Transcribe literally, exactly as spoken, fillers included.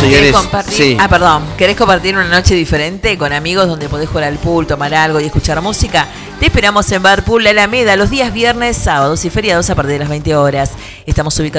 señores. compartir? Sí. Ah, perdón. ¿Querés compartir una noche diferente con amigos donde podés jugar al pool, tomar algo y escuchar música? Te esperamos en Bar Pool La Alameda los días viernes, sábados y feriados a partir de las veinte horas. Estamos ubicados